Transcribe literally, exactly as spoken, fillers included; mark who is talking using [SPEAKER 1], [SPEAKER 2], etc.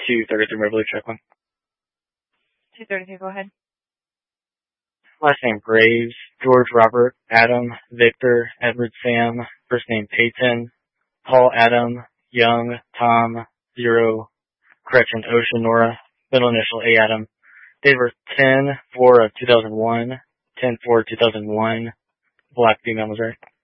[SPEAKER 1] two thirty-three Mobley, check one.
[SPEAKER 2] two thirty-three, go ahead.
[SPEAKER 1] Last name Graves, George Robert, Adam, Victor, Edward Sam, first name Peyton, Paul Adam, Young, Tom, Zero, correction, Ocean Nora, middle initial A Adam. Date of birth ten four of two thousand one, ten four two thousand one, black female, Missouri.